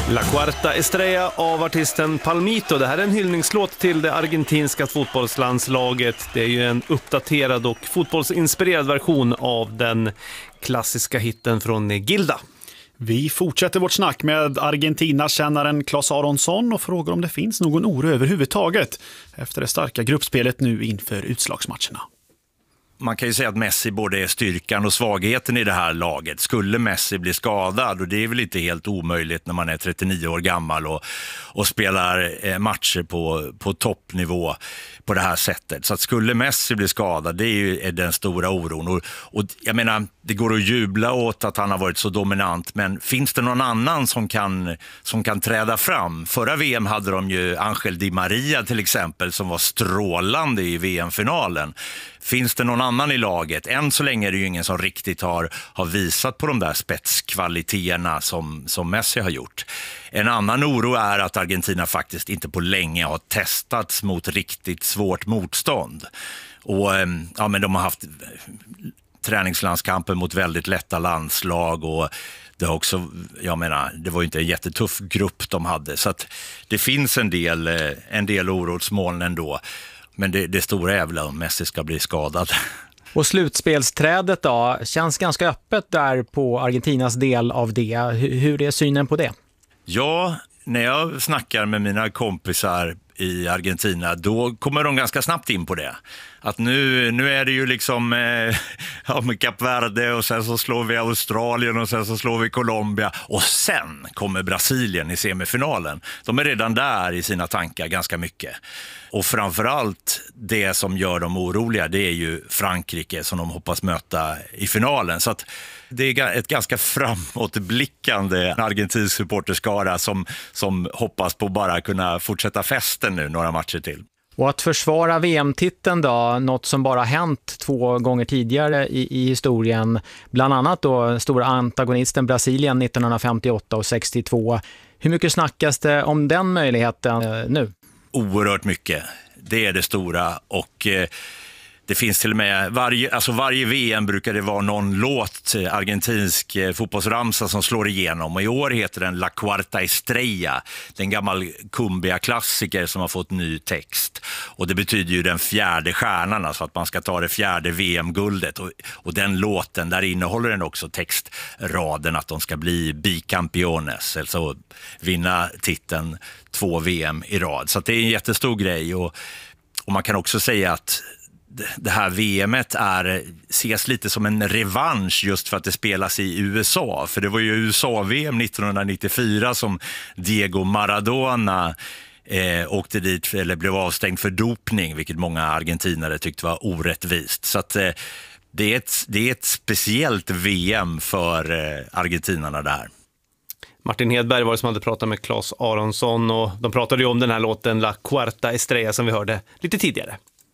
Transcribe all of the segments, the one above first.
La Cuarta Estrella av artisten Palmito. Det här är en hyllningslåt till det argentinska fotbollslandslaget. Det är ju en uppdaterad och fotbollsinspirerad version av den klassiska hitten från Gilda. Vi fortsätter vårt snack med Argentina-kännaren Claes Aronsson och frågar om det finns någon oro överhuvudtaget efter det starka gruppspelet nu inför utslagsmatcherna. Man kan ju säga att Messi både är styrkan och svagheten i det här laget. Skulle Messi bli skadad, och det är väl inte helt omöjligt när man är 39 år gammal och spelar matcher på toppnivå på det här sättet. Så att skulle Messi bli skadad, det är den stora oron. Och jag menar, det går att jubla åt att han har varit så dominant, men finns det någon annan som kan träda fram? Förra VM hade de ju Ángel Di Maria till exempel, som var strålande i VM-finalen. Finns det någon annan i laget? Än så länge är det ju ingen som riktigt har visat på de där spetskvaliteterna som Messi har gjort. En annan oro är att Argentina faktiskt inte på länge har testats mot riktigt svårt motstånd. Och ja, men de har haft träningslandskamper mot väldigt lätta landslag, och det har också, jag menar, det var ju inte en jättetuff grupp de hade. Så att det finns en del orosmoln ändå. Men det stora är väl om Messi ska bli skadad. Och slutspelsträdet då, känns ganska öppet där på Argentinas del av det. Hur är synen på det? Ja, när jag snackar med mina kompisar i Argentina, då kommer de ganska snabbt in på det. Att nu är det ju liksom med Kap Verde, och sen så slår vi Australien, och sen så slår vi Colombia, och sen kommer Brasilien i semifinalen. De är redan där i sina tankar ganska mycket. Och framförallt det som gör dem oroliga, det är ju Frankrike som de hoppas möta i finalen. Så att det är ett ganska framåtblickande argentinsk supporterskara som hoppas på bara kunna fortsätta festen nu några matcher till. Och att försvara VM-titeln då, något som bara hänt 2 gånger tidigare i historien, bland annat då stora antagonisten Brasilien 1958 och 62. Hur mycket snackas det om den möjligheten nu? Oerhört mycket. Det är det stora, och det finns till och med varje VM brukar det vara någon låt, argentinsk fotbollsramsa, som slår igenom. Och i år heter den La Cuarta Estrella, den gammal cumbia-klassiker som har fått ny text. Och det betyder ju den 4:e stjärnan, alltså att man ska ta det 4:e VM-guldet. Och den låten, där innehåller den också textraden att de ska bli bicampeones, alltså vinna titeln 2 VM i rad. Så att det är en jättestor grej, och man kan också säga att det här VMet ses lite som en revansch just för att det spelas i USA. För det var ju USA-VM 1994 som Diego Maradona åkte dit, eller blev avstängd för dopning, vilket många argentinare tyckte var orättvist. Så att det är ett speciellt VM för argentinarna där. Martin Hedberg var det som hade pratat med Claes Aronsson, och de pratade ju om den här låten La Cuarta Estrella som vi hörde lite tidigare.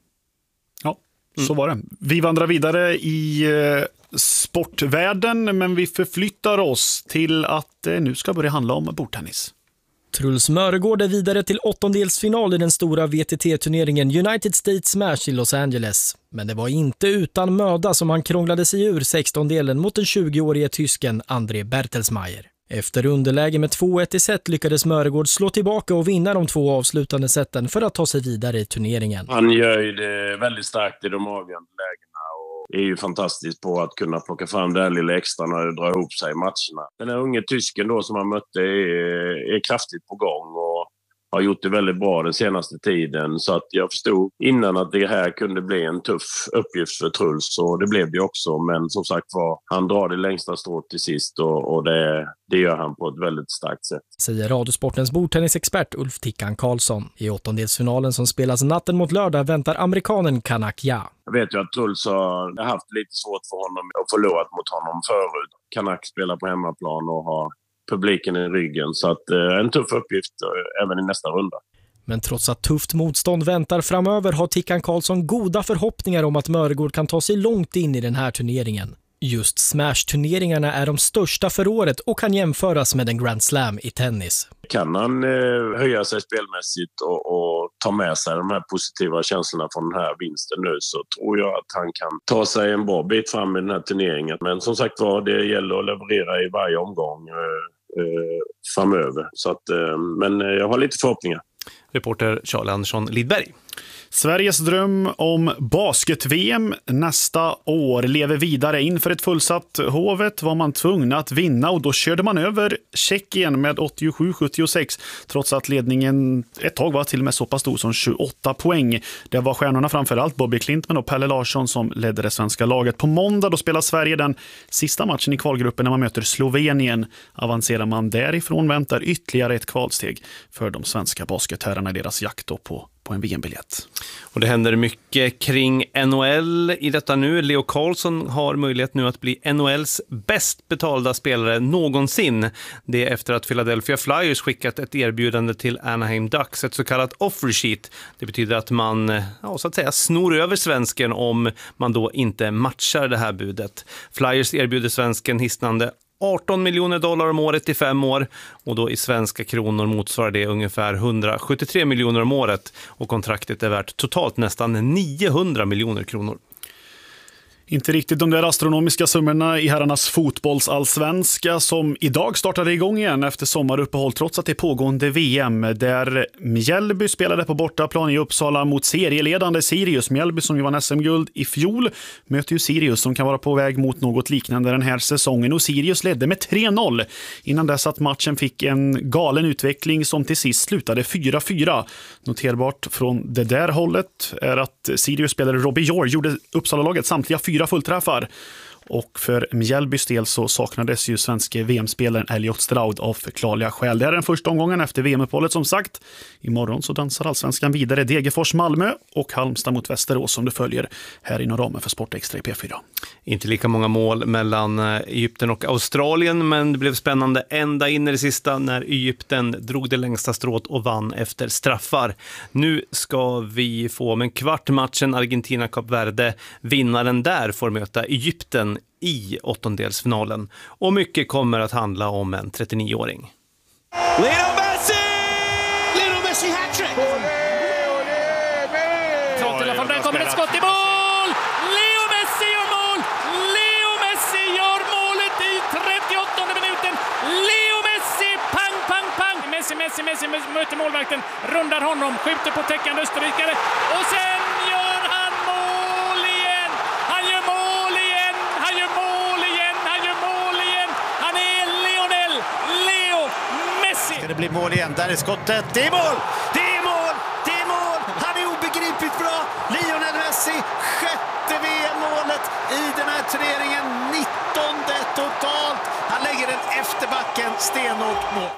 Ja, så var det. Vi vandrar vidare i sportvärlden, men vi förflyttar oss till att nu ska börja handla om bordtennis. Truls Mörgård är vidare till 8-delsfinal i den stora VTT-turneringen United States Smash i Los Angeles. Men det var inte utan möda som han krånglade sig ur 16-delen mot den 20-årige tysken André Bertelsmeier. Efter underläge med 2-1 i set lyckades Mörgård slå tillbaka och vinna de 2 avslutande seten för att ta sig vidare i turneringen. Han gör ju det väldigt starkt i de avgörande lägena och är ju fantastisk på att kunna plocka fram det här lilla extra när det drar ihop sig i matcherna. Den här unge tysken då som han mötte är kraftigt på gång och har gjort det väldigt bra den senaste tiden, så att jag förstod innan att det här kunde bli en tuff uppgift för Truls, och det blev det också, men som sagt han drar det längsta strået till sist, och det gör han på ett väldigt starkt sätt. Säger Radiosportens bordtennisexpert Ulf Tickan Karlsson. I 8-delsfinalen som spelas natten mot lördag väntar amerikanen Kanak Ja. Jag vet ju att Truls har haft lite svårt för honom och förlorat mot honom förut. Kanak spelar på hemmaplan och har publiken i ryggen, så att en tuff uppgift även i nästa runda. Men trots att tufft motstånd väntar framöver har Tickan Karlsson goda förhoppningar om att Mörgård kan ta sig långt in i den här turneringen. Just Smash-turneringarna är de största för året och kan jämföras med en Grand Slam i tennis. Kan han höja sig spelmässigt och ta med sig de här positiva känslorna från den här vinsten nu, så tror jag att han kan ta sig en bra bit fram i den här turneringen. Men som sagt var, det gäller att leverera i varje omgång framöver. Så att, men jag har lite förhoppningar. Reporter Charlie Andersson Lidberg. Sveriges dröm om basket-VM nästa år lever vidare. Inför ett fullsatt Hovet var man tvungen att vinna och då körde man över Tjeckien med 87-76 trots att ledningen ett tag var till och med så pass stor som 28 poäng. Det var stjärnorna framförallt Bobby Klintman och Pelle Larsson som ledde det svenska laget. På måndag då spelar Sverige den sista matchen i kvalgruppen när man möter Slovenien. Avancerar man därifrån väntar ytterligare ett kvalsteg för de svenska basketherrarna i deras jakt på en VM-biljett. Och det händer mycket kring NHL i detta nu. Leo Carlsson har möjlighet nu att bli NHLs bäst betalda spelare någonsin. Det är efter att Philadelphia Flyers skickat ett erbjudande till Anaheim Ducks, ett så kallat offer sheet. Det betyder att man så att säga snor över svensken om man då inte matchar det här budet. Flyers erbjuder svensken hisnande $18 miljoner om året i 5 år och då i svenska kronor motsvarar det ungefär 173 miljoner om året och kontraktet är värt totalt nästan 900 miljoner kronor. Inte riktigt de där astronomiska summorna i herrarnas fotbollsallsvenska som idag startade igång igen efter sommaruppehåll trots att det är pågående VM där Mjällby spelade på bortaplan i Uppsala mot serieledande Sirius. Mjällby som ju vann SM-guld i fjol möter ju Sirius som kan vara på väg mot något liknande den här säsongen och Sirius ledde med 3-0 innan dess att matchen fick en galen utveckling som till sist slutade 4-4. Noterbart från det där hållet är att Sirius spelare Robbie Jor gjorde Uppsala-laget samtliga 4 fullträffar. Och för Mjällbys del så saknades ju svenska VM-spelaren Elliot Stroud av förklarliga skäl. Det är den första omgången efter VM-uppehållet som sagt. Imorgon så dansar allsvenskan vidare Degerfors Malmö och Halmstad mot Västerås som du följer här inom ramen för Sport Extra i P4. Inte lika många mål mellan Egypten och Australien, men det blev spännande ända in i det sista när Egypten drog det längsta strået och vann efter straffar. Nu ska vi få om en kvart matchen Argentina-Kap Verde. Vinnaren där får möta Egypten i åttondelsfinalen. Och mycket kommer att handla om en 39-åring. Lionel Messi hat-trick! Där kommer ett skott i mål! Leo Messi gör mål! Leo Messi gör målet i 38:e minuten! Leo Messi, pang, pang, pang! Messi möter målvakten, rundar honom, skjuter på täckande österrikare och sen gör han mål igen! Han gör mål igen! Han gör mål igen! Han gör mål igen! Han är Leo Messi! Ska det bli mål igen? Där är skottet. Det är mål! Det är mål! Det är mål! Han är obegripligt bra! Lionel Messi, 6:e VM-målet i den här turneringen, 19:e totalt. Han lägger den efter backen, stenhårt mål.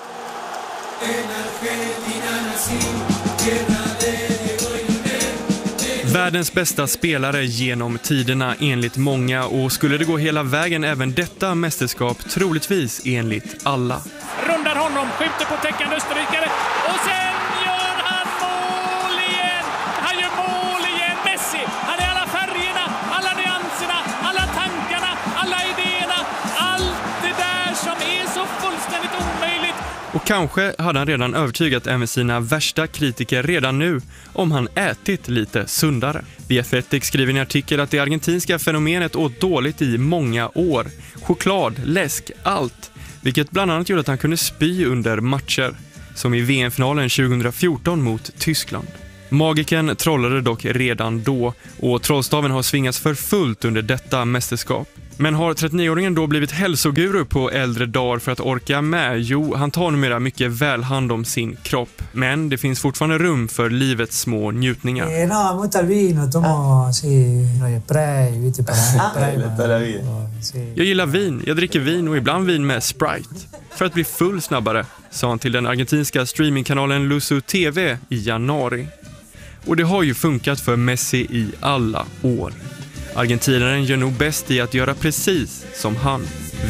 Världens bästa spelare genom tiderna enligt många och skulle det gå hela vägen även detta mästerskap troligtvis enligt alla. Rundar honom, skjuter på täckande österrikare och sen gör han mål igen! Han gör mål igen, Messi! Han är alla färgerna, alla nyanserna, alla tankarna, alla idéerna, allt det där som är så fullständigt omöjligt. Och kanske hade han redan övertygat även sina värsta kritiker redan nu om han ätit lite sundare. The Athletic skriver i en artikel att det argentinska fenomenet åt dåligt i många år. Choklad, läsk, allt. Vilket bland annat gjorde att han kunde spy under matcher. Som i VM-finalen 2014 mot Tyskland. Magiken trollade dock redan då och trollstaven har svingats för fullt under detta mästerskap. Men har 39-åringen då blivit hälsoguru på äldre dagar för att orka med? Jo, han tar numera mycket väl hand om sin kropp. Men det finns fortfarande rum för livets små njutningar. No, molto al vino, tomo spray, vite Jag gillar vin, jag dricker vin och ibland vin med Sprite. För att bli full snabbare, sa han till den argentinska streamingkanalen Luzu TV i januari. Och det har ju funkat för Messi i alla år. Argentinaren gör nog bäst i att göra precis som han